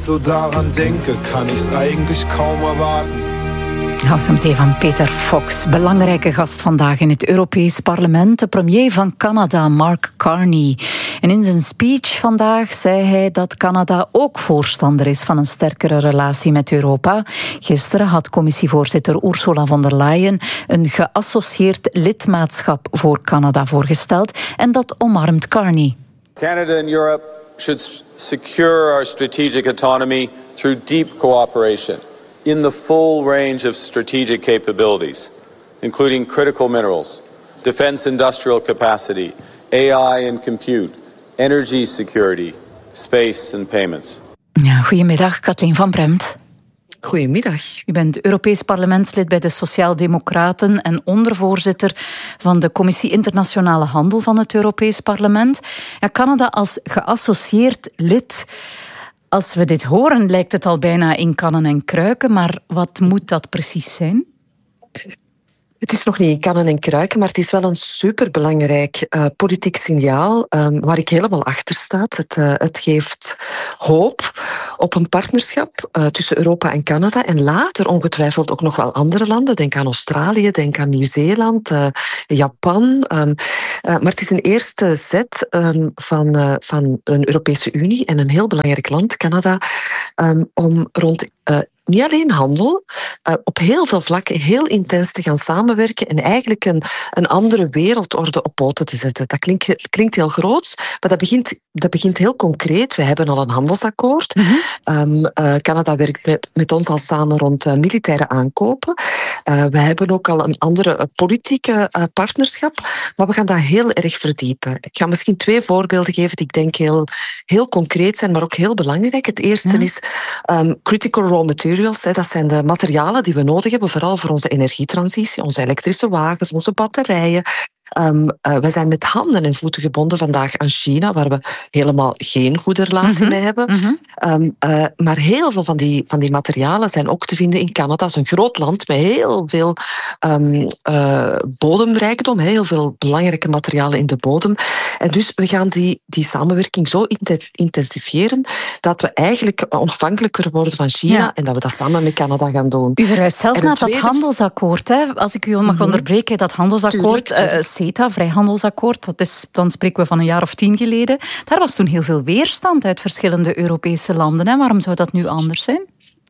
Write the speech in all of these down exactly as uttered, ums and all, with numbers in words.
so daran denke, kann ich's eigentlich kaum erwarten. House M C van Peter Fox, belangrijke gast vandaag in het Europees Parlement, de premier van Canada, Mark Carney. En in zijn speech vandaag zei hij dat Canada ook voorstander is van een sterkere relatie met Europa. Gisteren had commissievoorzitter Ursula von der Leyen een geassocieerd lidmaatschap voor Canada voorgesteld en dat omarmt Carney. Canada and Europe should secure our strategic autonomy through deep cooperation in the full range of strategic capabilities, including critical minerals, defense industrial capacity, A I and compute, energy security, space and payments. Ja, goedemiddag, Kathleen van Bremt. Goedemiddag. U bent Europees parlementslid bij de Sociaaldemocraten en ondervoorzitter van de Commissie Internationale Handel van het Europees Parlement. Ja, Canada als geassocieerd lid. Als we dit horen, lijkt het al bijna in kannen en kruiken, maar wat moet dat precies zijn? Het is nog niet in kannen en kruiken, maar het is wel een superbelangrijk uh, politiek signaal um, waar ik helemaal achter sta. Het, uh, het geeft hoop op een partnerschap uh, tussen Europa en Canada en later ongetwijfeld ook nog wel andere landen. Denk aan Australië, denk aan Nieuw-Zeeland, uh, Japan. Um, uh, maar het is een eerste zet um, van, uh, van een Europese Unie en een heel belangrijk land, Canada, um, om rond Uh, niet alleen handel, uh, op heel veel vlakken heel intens te gaan samenwerken en eigenlijk een, een andere wereldorde op poten te zetten. Dat klinkt, klinkt heel groot, maar dat begint, dat begint heel concreet. We hebben al een handelsakkoord. Mm-hmm. Um, uh, Canada werkt met, met ons al samen rond uh, militaire aankopen. Uh, we hebben ook al een andere uh, politieke uh, partnerschap, maar we gaan dat heel erg verdiepen. Ik ga misschien twee voorbeelden geven die ik denk heel, heel concreet zijn, maar ook heel belangrijk. Het eerste mm. is um, critical raw materials. Dat zijn de materialen die we nodig hebben, vooral voor onze energietransitie, onze elektrische wagens, onze batterijen. Um, uh, we zijn met handen en voeten gebonden vandaag aan China, waar we helemaal geen goede relatie mm-hmm. mee hebben. Mm-hmm. Um, uh, maar heel veel van die, van die materialen zijn ook te vinden in Canada. Dat is een groot land met heel veel um, uh, bodemrijkdom, heel veel belangrijke materialen in de bodem. En dus we gaan die, die samenwerking zo intensiveren dat we eigenlijk onafhankelijker worden van China ja. en dat we dat samen met Canada gaan doen. U verwijst zelf naar tweede... dat handelsakkoord. Hè? Als ik u mag mm-hmm. onderbreken, dat handelsakkoord... Tuurlijk, tuurlijk. Uh, CETA, vrijhandelsakkoord, dat is, dan spreken we van een jaar of tien geleden. Daar was toen heel veel weerstand uit verschillende Europese landen. Hè? Waarom zou dat nu anders zijn?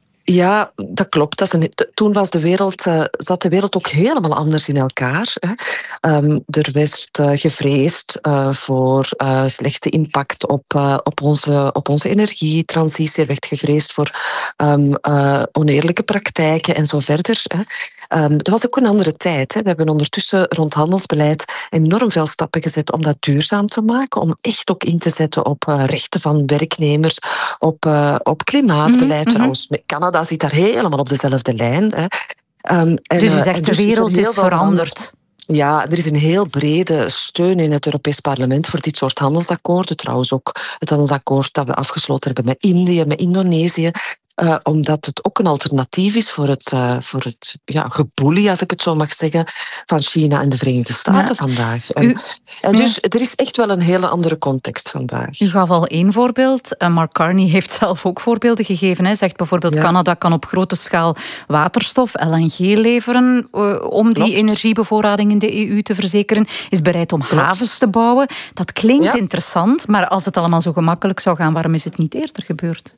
Ja, dat klopt. Dat is een, toen was de wereld, uh, zat de wereld ook helemaal anders in elkaar. Hè. Um, er werd uh, gevreesd uh, voor uh, slechte impact op, uh, op, onze, op onze energietransitie. Er werd gevreesd voor um, uh, oneerlijke praktijken en zo verder. Hè. Um, het was ook een andere tijd. Hè. We hebben ondertussen rond handelsbeleid enorm veel stappen gezet om dat duurzaam te maken, om echt ook in te zetten op uh, rechten van werknemers, op, uh, op klimaatbeleid. Mm-hmm. Trouwens, Canada zit daar helemaal op dezelfde lijn. Hè. Um, en, dus u zegt, dus de wereld is, is veranderd. Ja, er is een heel brede steun in het Europees Parlement voor dit soort handelsakkoorden. Trouwens ook het handelsakkoord dat we afgesloten hebben met Indië, met Indonesië. Uh, omdat het ook een alternatief is voor het, uh, voor het ja, geboelie, als ik het zo mag zeggen, van China en de Verenigde Staten ja. vandaag. En, U, en dus ja. er is echt wel een hele andere context vandaag. U gaf al één voorbeeld. Uh, Mark Carney heeft zelf ook voorbeelden gegeven. Hij zegt bijvoorbeeld, ja. Canada kan op grote schaal waterstof, L N G leveren uh, om die Klopt. energiebevoorrading in de E U te verzekeren. Is bereid om Klopt. havens te bouwen. Dat klinkt ja. interessant, maar als het allemaal zo gemakkelijk zou gaan, waarom is het niet eerder gebeurd?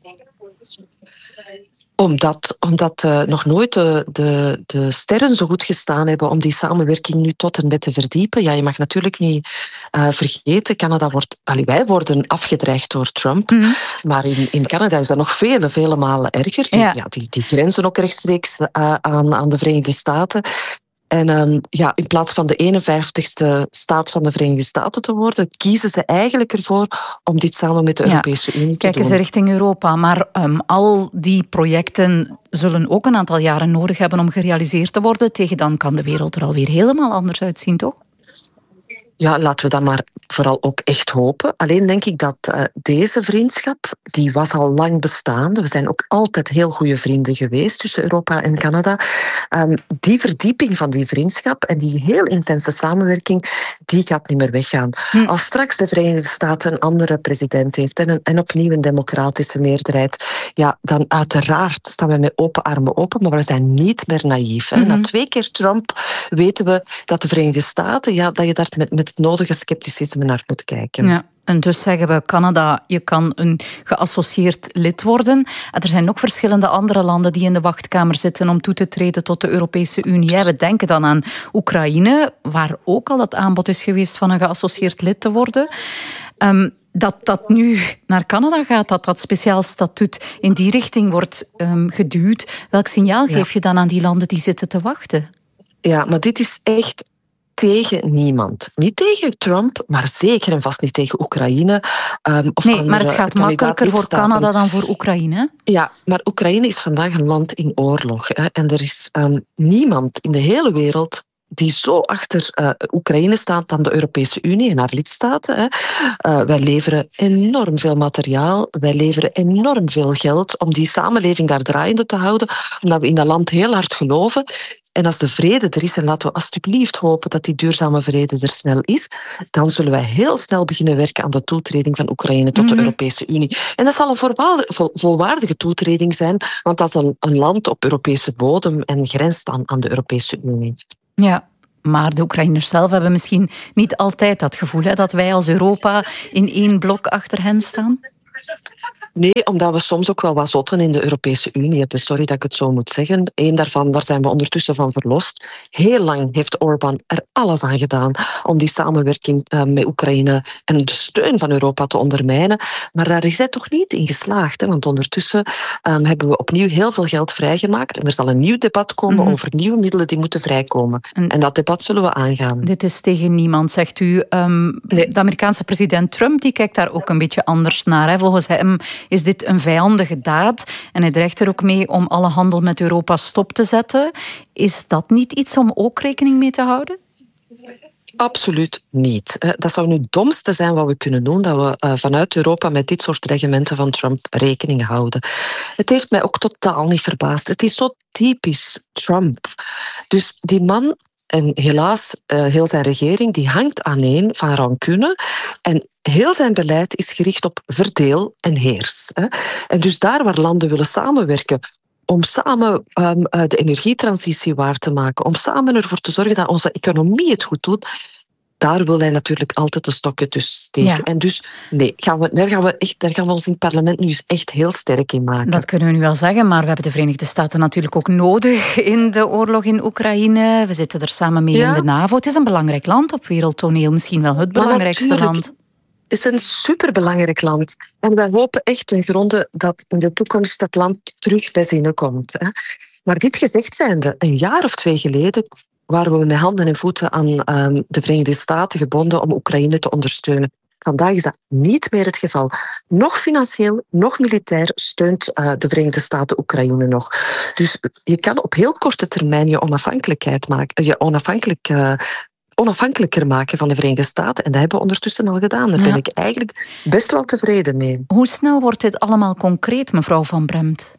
Omdat, omdat uh, nog nooit de, de, de sterren zo goed gestaan hebben om die samenwerking nu tot en met te verdiepen. Ja, je mag natuurlijk niet uh, vergeten, Canada wordt, allee, wij worden afgedreigd door Trump, mm-hmm. maar in, in Canada is dat nog vele, vele malen erger. Die, ja. Ja, die, die grenzen ook rechtstreeks uh, aan, aan de Verenigde Staten. En um, ja, in plaats van de eenenvijftigste staat van de Verenigde Staten te worden, kiezen ze eigenlijk ervoor om dit samen met de ja. Europese Unie te Kijken doen. Kijken ze richting Europa, maar um, al die projecten zullen ook een aantal jaren nodig hebben om gerealiseerd te worden. Tegen dan kan de wereld er alweer helemaal anders uitzien, toch? Ja, laten we dat maar vooral ook echt hopen. Alleen denk ik dat uh, deze vriendschap, die was al lang bestaande. We zijn ook altijd heel goede vrienden geweest tussen Europa en Canada. Um, die verdieping van die vriendschap en die heel intense samenwerking, die gaat niet meer weggaan. Hm. Als straks de Verenigde Staten een andere president heeft en, een, en opnieuw een democratische meerderheid, ja, dan uiteraard staan we met open armen open, maar we zijn niet meer naïef. Hè. Mm-hmm. Na twee keer Trump weten we dat de Verenigde Staten, ja, dat je daar met, met het nodige scepticisme naar moet kijken. Ja. En dus zeggen we, Canada, je kan een geassocieerd lid worden. En er zijn ook verschillende andere landen die in de wachtkamer zitten om toe te treden tot de Europese Unie. We denken dan aan Oekraïne, waar ook al dat aanbod is geweest van een geassocieerd lid te worden. Um, dat dat nu naar Canada gaat, dat dat speciaal statuut in die richting wordt um, geduwd. Welk signaal geef ja. je dan aan die landen die zitten te wachten? Ja, maar dit is echt tegen niemand. Niet tegen Trump, maar zeker en vast niet tegen Oekraïne. Um, of nee, maar het gaat makkelijker voor Canada dan voor Oekraïne. Ja, maar Oekraïne is vandaag een land in oorlog. Hè, en er is um, niemand in de hele wereld die zo achter uh, Oekraïne staat dan de Europese Unie en haar lidstaten. Hè. Uh, wij leveren enorm veel materiaal, wij leveren enorm veel geld om die samenleving daar draaiende te houden, omdat we in dat land heel hard geloven. En als de vrede er is, en laten we alsjeblieft hopen dat die duurzame vrede er snel is, dan zullen wij heel snel beginnen werken aan de toetreding van Oekraïne tot de mm-hmm. Europese Unie. En dat zal een volwaardige, vol, volwaardige toetreding zijn, want dat is een, een land op Europese bodem en grenst aan, aan de Europese Unie. Ja, maar de Oekraïners zelf hebben misschien niet altijd dat gevoel, hè, dat wij als Europa in één blok achter hen staan? Nee, omdat we soms ook wel wat zotten in de Europese Unie hebben. Sorry dat ik het zo moet zeggen. Eén daarvan, daar zijn we ondertussen van verlost. Heel lang heeft Orbán er alles aan gedaan om die samenwerking uh, met Oekraïne en de steun van Europa te ondermijnen. Maar daar is hij toch niet in geslaagd. Hè? Want ondertussen um, hebben we opnieuw heel veel geld vrijgemaakt. En er zal een nieuw debat komen mm-hmm. over nieuwe middelen die moeten vrijkomen. En, en dat debat zullen we aangaan. Dit is tegen niemand, zegt u. Um, nee. De Amerikaanse president Trump die kijkt daar ook een beetje anders naar. Hè? Volgens hem is dit een vijandige daad en hij dreigt er ook mee om alle handel met Europa stop te zetten. Is dat niet iets om ook rekening mee te houden? Absoluut niet. Dat zou nu het domste zijn wat we kunnen doen, dat we vanuit Europa met dit soort dreigementen van Trump rekening houden. Het heeft mij ook totaal niet verbaasd. Het is zo typisch Trump. Dus die man, en helaas uh, heel zijn regering, die hangt aaneen van rancune. En heel zijn beleid is gericht op verdeel en heers. Hè. En dus daar waar landen willen samenwerken om samen um, de energietransitie waar te maken, om samen ervoor te zorgen dat onze economie het goed doet, daar wil hij natuurlijk altijd de stokken tussen steken. Ja. En dus, nee, gaan we, daar, gaan we echt, daar gaan we ons in het parlement nu eens echt heel sterk in maken. Dat kunnen we nu wel zeggen, maar we hebben de Verenigde Staten natuurlijk ook nodig in de oorlog in Oekraïne. We zitten er samen mee ja. in de NAVO. Het is een belangrijk land op wereldtoneel, misschien wel het belangrijkste land. Het is een superbelangrijk land. En wij hopen echt ten gronde dat in de toekomst dat land terug bij zinnen komt. Hè. Maar dit gezegd zijnde, een jaar of twee geleden waren we met handen en voeten aan um, de Verenigde Staten gebonden om Oekraïne te ondersteunen. Vandaag is dat niet meer het geval. Nog financieel, nog militair steunt uh, de Verenigde Staten Oekraïne nog. Dus je kan op heel korte termijn je onafhankelijkheid maken, je onafhankelijk, uh, onafhankelijker maken van de Verenigde Staten. En dat hebben we ondertussen al gedaan. Daar ja. ben ik eigenlijk best wel tevreden mee. Hoe snel wordt dit allemaal concreet, mevrouw Van Bremt?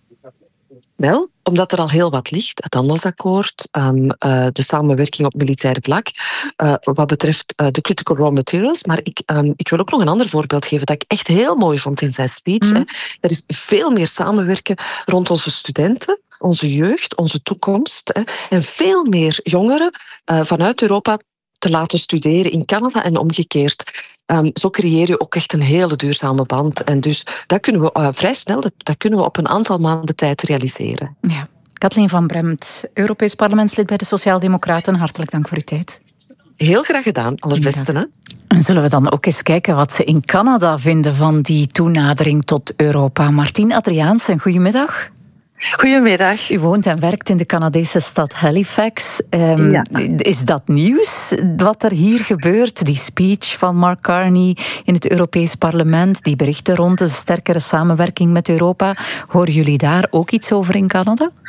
Wel, omdat er al heel wat ligt. Het handelsakkoord, um, uh, de samenwerking op militair vlak, uh, wat betreft uh, de critical raw materials. Maar ik, um, ik wil ook nog een ander voorbeeld geven dat ik echt heel mooi vond in zijn speech. Mm. Hè. Er is veel meer samenwerken rond onze studenten, onze jeugd, onze toekomst. Hè. En veel meer jongeren uh, vanuit Europa te laten studeren in Canada en omgekeerd. Um, zo creëer je ook echt een hele duurzame band. En dus dat kunnen we uh, vrij snel, dat, dat kunnen we op een aantal maanden tijd realiseren. Ja. Kathleen Van Bremt, Europees parlementslid bij de Sociaaldemocraten. Hartelijk dank voor uw tijd. Heel graag gedaan. Allerbeste, hè? En zullen we dan ook eens kijken wat ze in Canada vinden van die toenadering tot Europa. Martien Adriaansen, goedemiddag. Goedemiddag. U woont en werkt in de Canadese stad Halifax. Um, ja. Is dat nieuws, wat er hier gebeurt? Die speech van Mark Carney in het Europees Parlement, die berichten rond een sterkere samenwerking met Europa. Horen jullie daar ook iets over in Canada?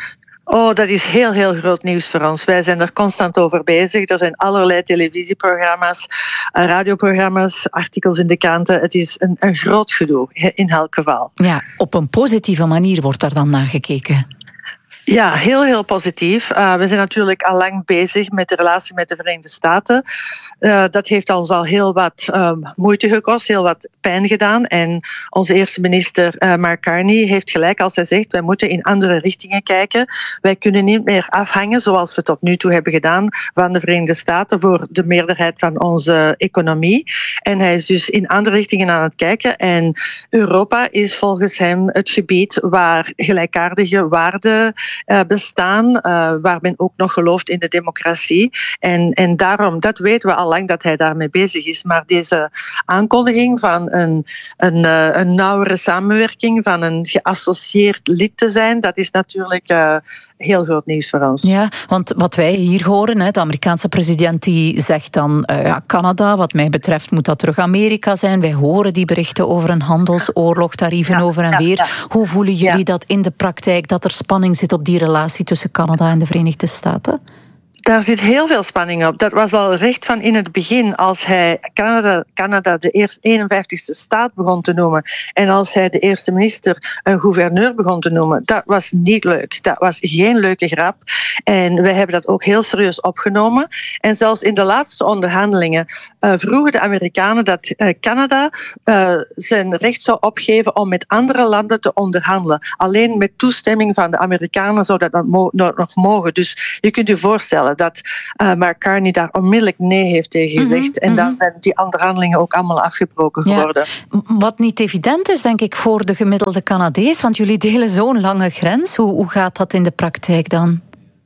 Oh, dat is heel, heel groot nieuws voor ons. Wij zijn er constant over bezig. Er zijn allerlei televisieprogramma's, radioprogramma's, artikels in de kranten. Het is een, een groot gedoe, in elk geval. Ja, op een positieve manier wordt daar dan naar gekeken. Ja, heel, heel positief. Uh, we zijn natuurlijk al lang bezig met de relatie met de Verenigde Staten. Uh, dat heeft ons al heel wat uh, moeite gekost, heel wat pijn gedaan. En onze eerste minister uh, Mark Carney heeft gelijk als hij zegt, wij moeten in andere richtingen kijken. Wij kunnen niet meer afhangen, zoals we tot nu toe hebben gedaan, van de Verenigde Staten voor de meerderheid van onze economie. En hij is dus in andere richtingen aan het kijken. En Europa is volgens hem het gebied waar gelijkaardige waarden Uh, bestaan, uh, waar men ook nog gelooft in de democratie. En, en daarom, dat weten we al lang dat hij daarmee bezig is. Maar deze aankondiging van een, een, uh, een nauwere samenwerking, van een geassocieerd lid te zijn, dat is natuurlijk uh, heel groot nieuws voor ons. Ja, want wat wij hier horen, hè, de Amerikaanse president die zegt dan, uh, ja, Canada, wat mij betreft moet dat terug Amerika zijn. Wij horen die berichten over een handelsoorlog, tarieven ja, over en ja, weer. Ja. Hoe voelen jullie ja. dat in de praktijk, dat er spanning zit op die relatie tussen Canada en de Verenigde Staten? Daar zit heel veel spanning op. Dat was al recht van in het begin, als hij Canada, Canada de eerste eenenvijftigste staat begon te noemen en als hij de eerste minister een gouverneur begon te noemen. Dat was niet leuk. Dat was geen leuke grap. En wij hebben dat ook heel serieus opgenomen. En zelfs in de laatste onderhandelingen uh, vroegen de Amerikanen dat uh, Canada uh, zijn recht zou opgeven om met andere landen te onderhandelen. Alleen met toestemming van de Amerikanen zou dat nog mogen. Dus je kunt je voorstellen dat uh, Mark Carney daar onmiddellijk nee heeft tegen gezegd. Mm-hmm, en dan mm-hmm. zijn die onderhandelingen ook allemaal afgebroken geworden. Ja. Wat niet evident is, denk ik, voor de gemiddelde Canadees, want jullie delen zo'n lange grens. Hoe, hoe gaat dat in de praktijk dan?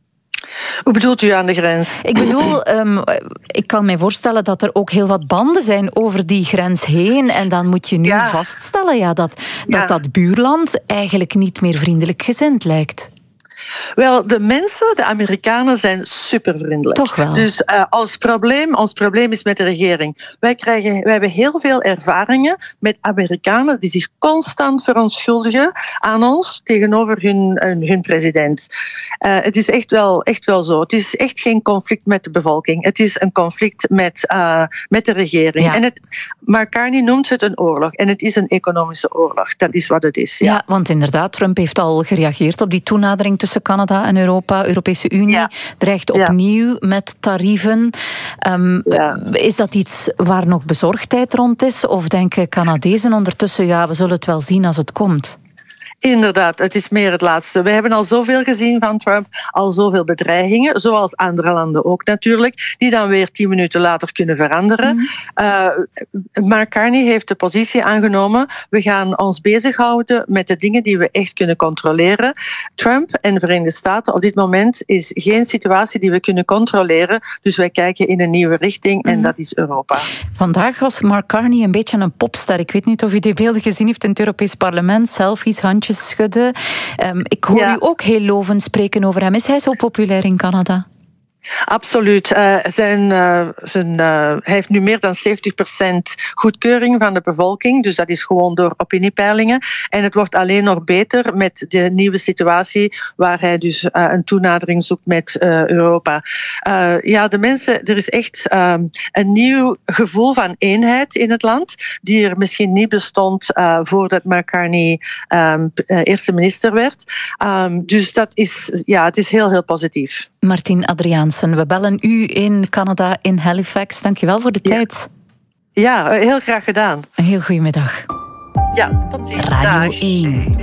Hoe bedoelt u aan de grens? Ik bedoel, um, ik kan mij voorstellen dat er ook heel wat banden zijn over die grens heen. En dan moet je nu ja. vaststellen ja, dat, ja. dat dat buurland eigenlijk niet meer vriendelijk gezind lijkt. Wel, de mensen, de Amerikanen, zijn supervriendelijk. Toch wel. Dus uh, ons, probleem, ons probleem is met de regering. Wij, krijgen, wij hebben heel veel ervaringen met Amerikanen die zich constant verontschuldigen aan ons tegenover hun, hun president. Uh, het is echt wel, echt wel zo. Het is echt geen conflict met de bevolking. Het is een conflict met, uh, met de regering. Ja. En het, Mark Carney noemt het een oorlog. En het is een economische oorlog. Dat is wat het is. Ja, ja want inderdaad, Trump heeft al gereageerd op die toenadering tussen Canada en Europa. Europese Unie ja. dreigt opnieuw ja. met tarieven. Um, ja. Is dat iets waar nog bezorgdheid rond is? Of denken Canadezen ondertussen, ja, we zullen het wel zien als het komt? Inderdaad, het is meer het laatste. We hebben al zoveel gezien van Trump, al zoveel bedreigingen, zoals andere landen ook natuurlijk, die dan weer tien minuten later kunnen veranderen. Mm. Uh, Mark Carney heeft de positie aangenomen, we gaan ons bezighouden met de dingen die we echt kunnen controleren. Trump en de Verenigde Staten op dit moment is geen situatie die we kunnen controleren, dus wij kijken in een nieuwe richting en mm. dat is Europa. Vandaag was Mark Carney een beetje een popster. Ik weet niet of u die beelden gezien heeft in het Europees Parlement, selfies, handjes schudden. Um, ik hoor ja. u ook heel lovend spreken over hem. Is hij zo populair in Canada? Absoluut. Uh, zijn, uh, zijn, uh, hij heeft nu meer dan zeventig procent goedkeuring van de bevolking. Dus dat is gewoon door opiniepeilingen. En het wordt alleen nog beter met de nieuwe situatie waar hij dus uh, een toenadering zoekt met uh, Europa. Uh, ja, de mensen, er is echt um, een nieuw gevoel van eenheid in het land, die er misschien niet bestond uh, voordat Mark Carney um, uh, eerste minister werd. Um, dus dat is, ja, het is heel, heel positief. Martien Adriaansen, we bellen u in Canada, in Halifax. Dank je wel voor de ja. tijd. Ja, heel graag gedaan. Een heel goede middag. Ja, tot ziens. Radio Dag. één.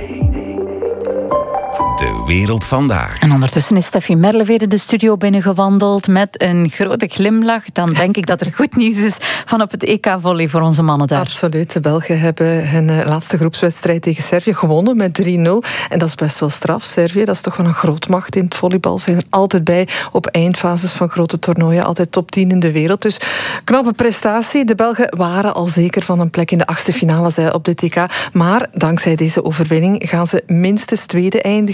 De wereld vandaag. En ondertussen is Steffi Merlevede de studio binnengewandeld met een grote glimlach. Dan denk ik dat er goed nieuws is van op het E K-volley voor onze mannen daar. Absoluut. De Belgen hebben hun laatste groepswedstrijd tegen Servië gewonnen met drie nul. En dat is best wel straf. Servië, dat is toch wel een grootmacht in het volleybal. Ze zijn er altijd bij op eindfases van grote toernooien. Altijd top tien in de wereld. Dus knappe prestatie. De Belgen waren al zeker van een plek in de achtste finale op dit E K. Maar dankzij deze overwinning gaan ze minstens tweede eindigen in de pool.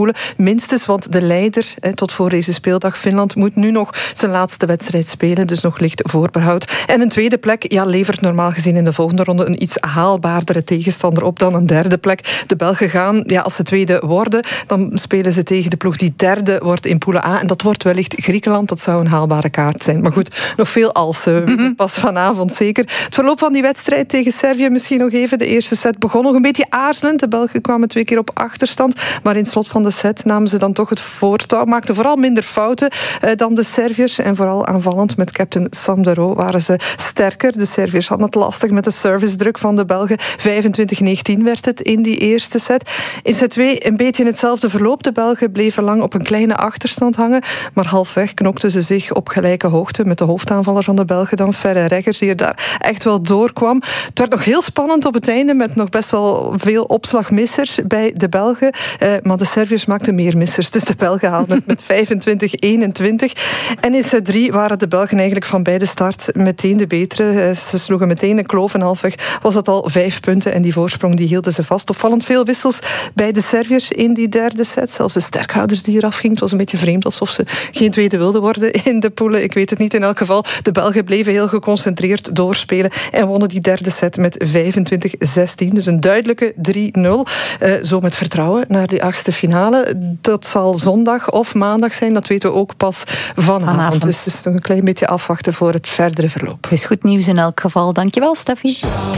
poelen. Minstens, want de leider eh, tot voor deze speeldag, Finland, moet nu nog zijn laatste wedstrijd spelen. Dus nog licht voorbehoud. En een tweede plek ja, levert normaal gezien in de volgende ronde een iets haalbaardere tegenstander op dan een derde plek. De Belgen gaan, ja, als ze tweede worden, dan spelen ze tegen de ploeg die derde wordt in poelen A. En dat wordt wellicht Griekenland. Dat zou een haalbare kaart zijn. Maar goed, nog veel als. Uh, mm-hmm. Pas vanavond zeker. Het verloop van die wedstrijd tegen Servië misschien nog even. De eerste set begon nog een beetje aarzelend. De Belgen kwamen twee keer op achterstand. Maar in het slot van de set namen ze dan toch het voortouw. Maakten vooral minder fouten uh, dan de Serviërs. En vooral aanvallend met captain Sam de Roo waren ze sterker. De Serviërs hadden het lastig met de servicedruk van de Belgen. vijfentwintig negentien werd het in die eerste set. In set twee een beetje hetzelfde verloop. De Belgen bleven lang op een kleine achterstand hangen. Maar halfweg knokten ze zich op gelijke hoogte met de hoofdaanvaller van de Belgen dan Ferre Reggers, die er daar echt wel doorkwam. Het werd nog heel spannend op het einde met nog best wel veel opslagmissers bij de Belgen. Eh, maar de Serviërs maakten meer missers. Dus de Belgen haalden het met vijfentwintig eenentwintig. En in set drie waren de Belgen eigenlijk van bij de start meteen de betere. Ze sloegen meteen een kloof en halfweg was het al vijf punten. En die voorsprong die hielden ze vast. Opvallend veel wissels bij de Serviërs in die derde set. Zelfs de sterkhouders die eraf gingen. Het was een beetje vreemd, alsof ze geen tweede wilden worden in de poelen. Ik weet het niet. In elk geval, de Belgen bleven heel geconcentreerd doorspelen en wonnen die derde set met vijfentwintig zestien. Dus een duidelijke drie nul. Uh, zo met vertrouwen naar die achtste finale. Dat zal zondag of maandag zijn. Dat weten we ook pas vanavond. vanavond. Dus het is nog een klein beetje afwachten voor het verdere verloop. Het is goed nieuws in elk geval. Dankjewel, Steffi.